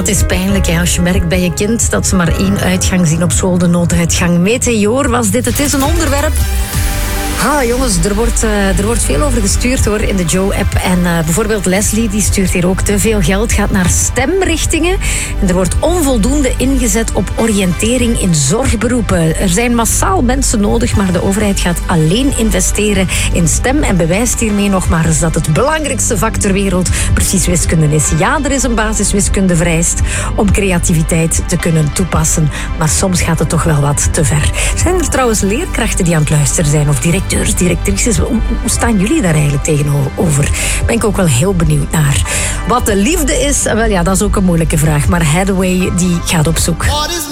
het is pijnlijk hè, als je merkt bij je kind dat ze maar één uitgang zien op school, de nooduitgang. Meteor was dit. Het is een onderwerp. Jongens, er wordt veel over gestuurd hoor in de Joe-app. En bijvoorbeeld Leslie, die stuurt hier ook te veel geld gaat naar stemrichtingen. En er wordt onvoldoende ingezet op oriëntering in zorgberoepen. Er zijn massaal mensen nodig, maar de overheid gaat alleen investeren in stem en bewijst hiermee nog maar eens dat het belangrijkste vak ter wereld precies wiskunde is. Ja, er is een basiswiskunde vereist om creativiteit te kunnen toepassen. Maar soms gaat het toch wel wat te ver. Zijn er trouwens leerkrachten die aan het luisteren zijn of directeurs, directrices? Hoe staan jullie daar eigenlijk tegenover? Ben ik ook wel heel benieuwd naar. Wat de liefde is, wel ja, dat is ook een moeilijke vraag. Maar Hathaway, die gaat op zoek.